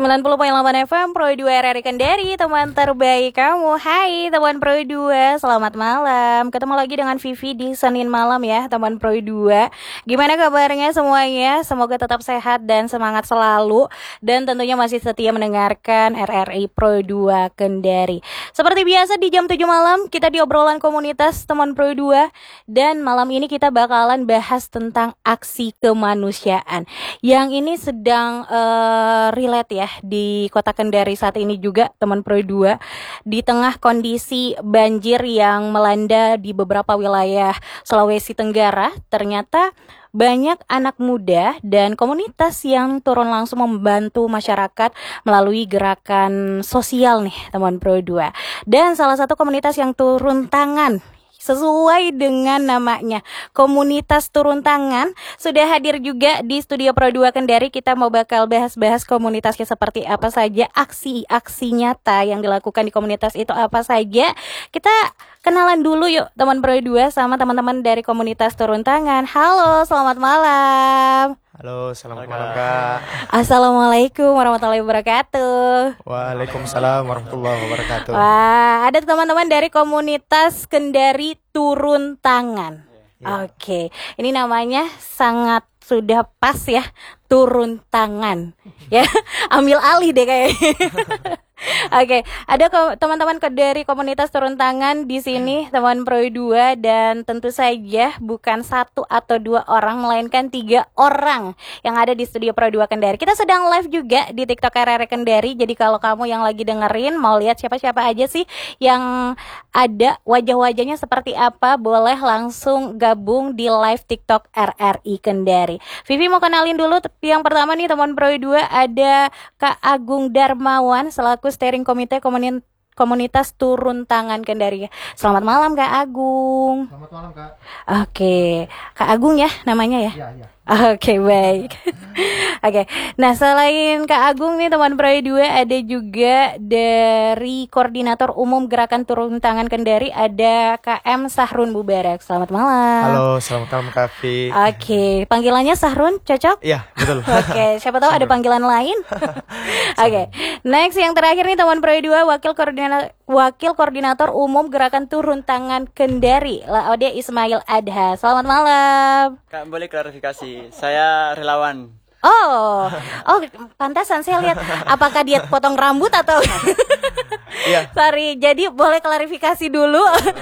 90,8 FM Pro 2 RRI Kendari, teman terbaik kamu. Hai teman Pro 2, selamat malam. Ketemu lagi dengan Vivi di Senin malam ya teman Pro 2. Gimana kabarnya semuanya? Semoga tetap sehat dan semangat selalu. Dan tentunya masih setia mendengarkan RRI Pro 2 Kendari. Seperti biasa di jam 7 malam kita di obrolan komunitas teman Pro 2. Dan malam ini kita bakalan bahas tentang aksi kemanusiaan. Yang ini sedang relate ya di Kota Kendari saat ini juga teman Pro 2, di tengah kondisi banjir yang melanda di beberapa wilayah Sulawesi Tenggara. Ternyata banyak anak muda dan komunitas yang turun langsung membantu masyarakat melalui gerakan sosial nih teman Pro 2. Dan salah satu komunitas yang turun tangan sesuai dengan namanya, komunitas turun tangan, sudah hadir juga di studio Pro 2 Kendari. Kita mau bakal bahas-bahas komunitasnya seperti apa saja, aksi-aksi nyata yang dilakukan di komunitas itu apa saja. Kita kenalan dulu yuk teman Pro 2 sama teman-teman dari komunitas turun tangan. Halo, selamat malam. Halo, selamat malam Kak. Assalamualaikum warahmatullahi wabarakatuh. Waalaikumsalam warahmatullahi wabarakatuh. Wah, ada teman-teman dari komunitas Kendari Turun Tangan. Oke, ini namanya sangat sudah pas ya, turun tangan. Ya, ambil alih deh kayaknya. Oke, ada teman-teman dari komunitas turun tangan di sini, teman Pro 2, dan tentu saja bukan satu atau dua orang, melainkan 3 orang yang ada di studio Pro 2 Kendari. Kita sedang live juga di TikTok RRI Kendari. Jadi kalau kamu yang lagi dengerin mau lihat siapa-siapa aja sih yang ada, wajah-wajahnya seperti apa, boleh langsung gabung di live TikTok RRI Kendari. Vivi mau kenalin dulu yang pertama nih teman Pro 2, ada Kak Agung Darmawan selaku steering komite komunitas turun tangan Kendari. Selamat malam Kak Agung. Selamat malam Kak. Oke, Kak Agung ya namanya ya? Iya. Oke, baik. Oke, nah selain Kak Agung nih teman Pro 2, ada juga dari Koordinator Umum Gerakan Turun Tangan Kendari, ada KM Sahrun Mubarak. Selamat malam. Halo, selamat malam Kak Vi. Oke, panggilannya Sahrun cocok? Iya, betul. Oke, siapa tahu ada panggilan lain. Oke, next yang terakhir nih teman Pro 2, Wakil Koordinator Umum Gerakan Turun Tangan Kendari, Laode Ismail Adha. Selamat malam. Kak, boleh klarifikasi, saya relawan. Oh, pantasan saya lihat. Apakah dia potong rambut atau? Iya. Sorry, jadi boleh klarifikasi dulu.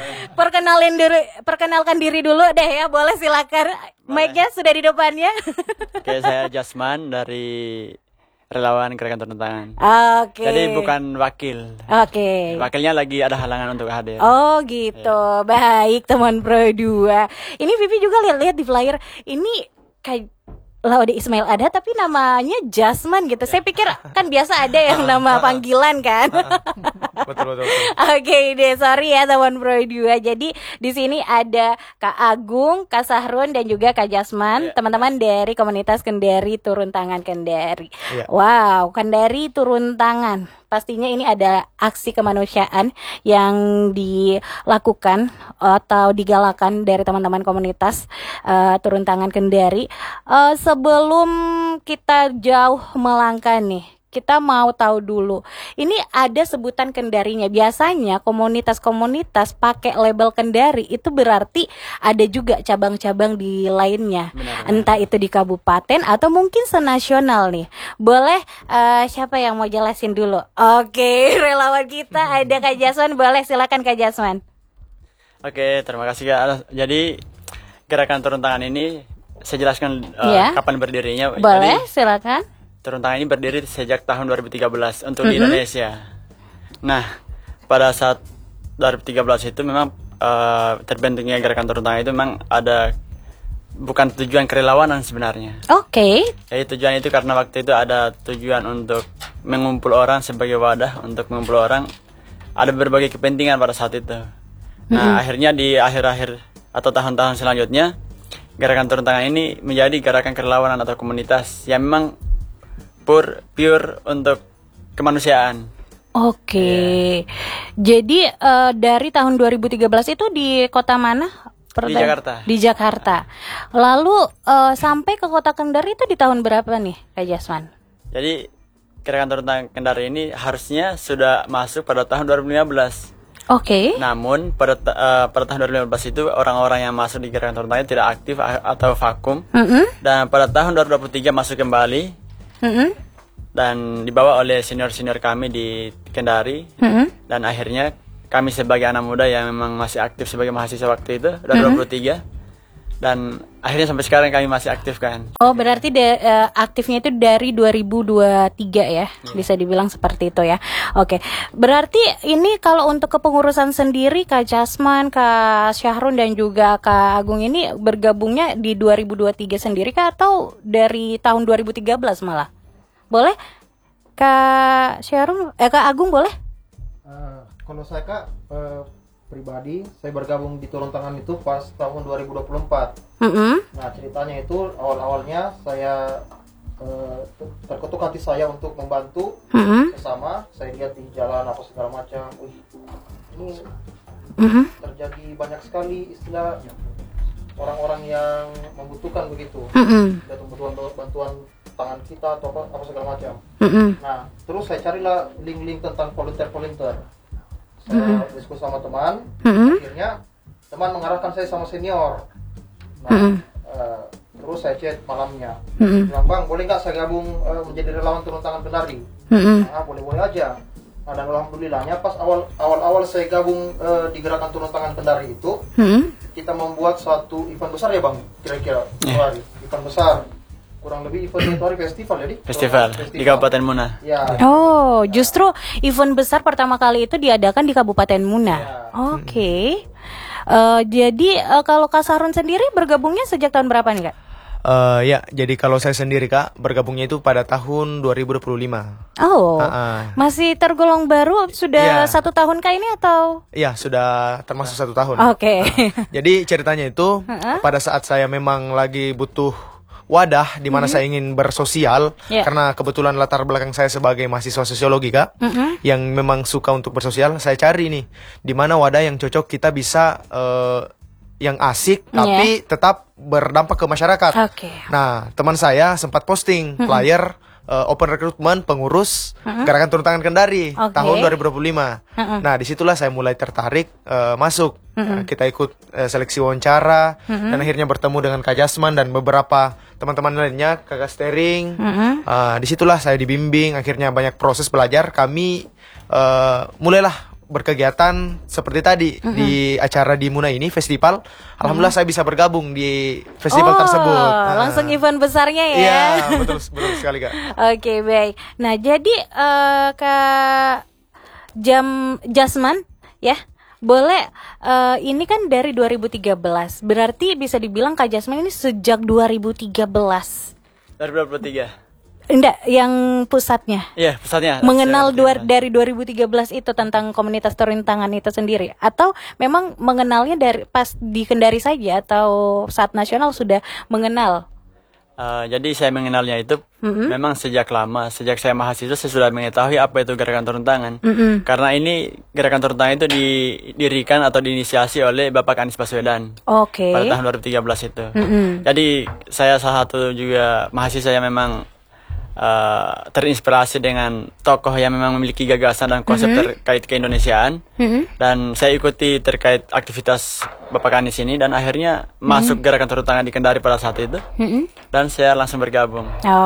Perkenalkan diri dulu deh ya, boleh silakan. Mic-nya sudah di depannya. Oke, saya Jasman dari relawan Gerakan Turun Tangan. Oke. Jadi bukan wakil. Oke. Wakilnya lagi ada halangan untuk hadir. Oh gitu, baik teman Pro 2. Ini Vivi juga lihat-lihat di flyer. Ini kayak Laode Ismail ada tapi namanya Jasman gitu. Saya pikir kan biasa ada yang nama panggilan kan. Betul. Oke deh, sorry ya teman Pro 2. Jadi di sini ada Kak Agung, Kak Sahrun dan juga Kak Jasman, teman-teman dari komunitas Kendari Turun Tangan Kendari. Wow, Kendari Turun Tangan. Pastinya ini ada aksi kemanusiaan yang dilakukan atau digalakan dari teman-teman komunitas Turun Tangan Kendari. Sebelum kita jauh melangkah nih, kita mau tahu dulu, ini ada sebutan Kendarinya. Biasanya komunitas-komunitas pakai label Kendari itu berarti ada juga cabang-cabang di lainnya. Benar. Entah itu di kabupaten atau mungkin senasional nih. Boleh siapa yang mau jelasin dulu? Oke, relawan kita ada Kak Jasman. Boleh, silakan Kak Jasman. Oke, terima kasih Kak. Jadi Gerakan Turun Tangan ini saya jelaskan kapan berdirinya. Boleh, Jadi, silakan. Turun Tangan ini berdiri sejak tahun 2013 untuk di Indonesia. Nah, pada saat 2013 itu memang terbentuknya Gerakan Turun Tangan itu memang ada bukan tujuan kerelawanan sebenarnya. Oke. Jadi tujuan itu karena waktu itu ada tujuan untuk mengumpul orang sebagai wadah untuk mengumpul orang. Ada berbagai kepentingan pada saat itu. Nah, akhirnya di akhir-akhir atau tahun-tahun selanjutnya Gerakan Turun Tangan ini menjadi gerakan kerelawanan atau komunitas yang memang pure untuk kemanusiaan. Oke. Jadi dari tahun 2013 itu di kota mana? Di Jakarta. Di Jakarta. Lalu sampai ke kota Kendari itu di tahun berapa nih, Kak Jasman? Jadi gerakan turun tangan Kendari ini harusnya sudah masuk pada tahun 2015. Oke. Namun pada tahun 2015 itu orang-orang yang masuk di gerakan turun tangan tidak aktif atau vakum. Dan pada tahun 2023 masuk kembali. Dan dibawa oleh senior-senior kami di Kendari. Dan akhirnya kami sebagai anak muda yang memang masih aktif sebagai mahasiswa waktu itu, udah 23. Dan akhirnya sampai sekarang kami masih aktif kan. Oh, berarti aktifnya itu dari 2023 ya, bisa dibilang seperti itu ya. Oke, berarti ini kalau untuk kepengurusan sendiri, Kak Jasman, Kak Syahrun dan juga Kak Agung ini bergabungnya di 2023 sendiri kah atau dari tahun 2013 malah? Boleh? Kak Syahrun, Kak Agung boleh? Kalau saya Kak, pribadi saya bergabung di turun tangan itu pas tahun 2024. Nah ceritanya itu awalnya saya terketuk hati saya untuk membantu sesama. Saya lihat di jalan apa segala macam, ini terjadi banyak sekali istilah orang-orang yang membutuhkan begitu, dan bantuan tangan kita atau apa segala macam. Nah terus saya carilah link-link tentang volunteer. Saya diskusi sama teman, akhirnya teman mengarahkan saya sama senior. Nah, terus saya chat malamnya, bilang bang boleh nggak saya gabung menjadi relawan turun tangan Kendari? Nah, boleh aja. Nah, dan alhamdulillahnya pas awal saya gabung di gerakan turun tangan Kendari itu, kita membuat suatu event besar ya bang, kira-kira event besar. Kurang lebih event itu hari festival jadi festival di Kabupaten Muna. Ya. Oh, justru event besar pertama kali itu diadakan di Kabupaten Muna. Ya. Oke. Jadi kalau Kak Syahrun sendiri bergabungnya sejak tahun berapa nih Kak? Ya, jadi kalau saya sendiri Kak, bergabungnya itu pada tahun 2025. Oh, masih tergolong baru, sudah 1 tahun kah ini atau? Iya, sudah termasuk 1 tahun. Oke. Jadi ceritanya itu, pada saat saya memang lagi butuh wadah di mana saya ingin bersosial, karena kebetulan latar belakang saya sebagai mahasiswa sosiologi Kak, yang memang suka untuk bersosial, saya cari nih di mana wadah yang cocok kita bisa yang asik tapi tetap berdampak ke masyarakat. Nah, teman saya sempat posting flyer open recruitment pengurus gerakan turun tangan Kendari tahun 2025. Nah, disitulah saya mulai tertarik masuk. Kita ikut seleksi wawancara dan akhirnya bertemu dengan Kak Jasman dan beberapa teman-teman lainnya, Kakak Stering. Disitulah saya dibimbing, akhirnya banyak proses belajar. Kami mulailah berkegiatan seperti tadi di acara di Muna ini, festival. Alhamdulillah saya bisa bergabung di festival tersebut. Langsung event besarnya ya. Iya, betul sekali Kak. Oke, baik. Nah, jadi Kak Jasman ya, boleh ini kan dari 2013. Berarti bisa dibilang Kak Jasman ini sejak 2013. 2023. Enggak, yang pusatnya. Iya, pusatnya. Mengenal dari 2013 itu tentang komunitas turun tangan itu sendiri, atau memang mengenalnya dari pas di Kendari saja atau saat nasional sudah mengenal? Jadi saya mengenalnya itu memang sejak lama, sejak saya mahasiswa saya sudah mengetahui apa itu gerakan turun tangan. Karena ini gerakan turun tangan itu didirikan atau diinisiasi oleh Bapak Anies Baswedan pada tahun 2013 itu. Jadi saya salah satu juga mahasiswa yang memang terinspirasi dengan tokoh yang memang memiliki gagasan dan konsep terkait keindonesiaan, dan saya ikuti terkait aktivitas Bapak Anies ini dan akhirnya masuk gerakan turun tangan di Kendari pada saat itu, dan saya langsung bergabung.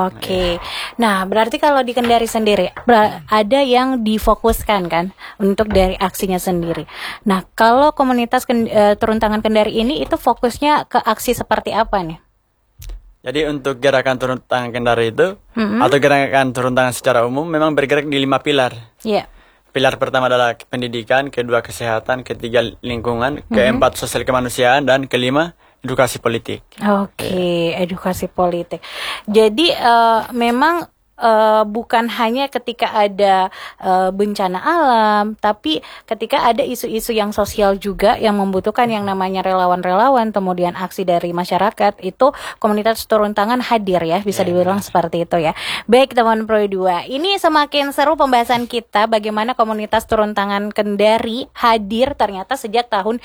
Nah berarti kalau di Kendari sendiri ada yang difokuskan kan untuk dari aksinya sendiri. Nah kalau komunitas turun tangan Kendari ini itu fokusnya ke aksi seperti apa nih? Jadi untuk gerakan turun tangan Kendari itu atau gerakan turun tangan secara umum memang bergerak di 5 pilar. Pilar pertama adalah pendidikan, kedua kesehatan, ketiga lingkungan, keempat sosial kemanusiaan, dan kelima edukasi politik. Edukasi politik. Jadi memang bukan hanya ketika ada bencana alam, tapi ketika ada isu-isu yang sosial juga yang membutuhkan yang namanya relawan-relawan, kemudian aksi dari masyarakat, itu komunitas turun tangan hadir ya, bisa dibilang seperti itu ya. Baik teman Pro 2, ini semakin seru pembahasan kita bagaimana komunitas turun tangan Kendari hadir ternyata sejak tahun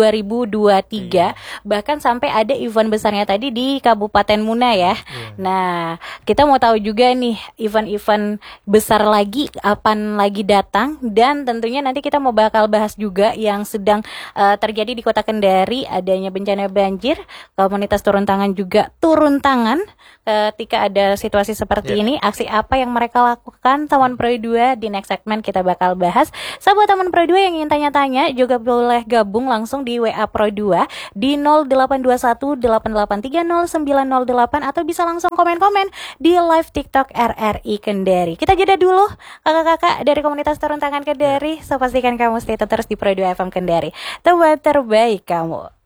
2023, bahkan sampai ada event besarnya tadi di Kabupaten Muna ya. Nah, kita mau tahu juga nih event-event besar lagi kapan lagi datang, dan tentunya nanti kita mau bakal bahas juga yang sedang terjadi di Kota Kendari, adanya bencana banjir, komunitas turun tangan juga turun tangan ketika ada situasi seperti ini. Aksi apa yang mereka lakukan Taman Pro 2 di next segment kita bakal bahas. Sahabat Taman Pro 2 yang ingin tanya-tanya juga boleh gabung langsung di WA Pro 2 di 082188309008 atau bisa langsung komen-komen di live TikTok RRI Kendari. Kita jeda dulu kakak-kakak dari komunitas turun tangan Kendari. So pastikan kamu stay terus di Pro 2 FM Kendari, teman terbaik kamu.